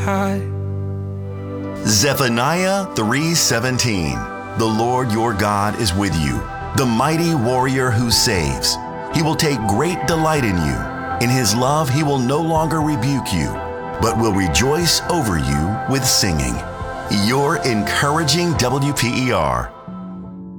high. Zephaniah 3:17. The Lord your God is with you, the mighty warrior who saves. He will take great delight in you. In his love he will no longer rebuke you, but will rejoice over you with singing. Your encouraging WPER.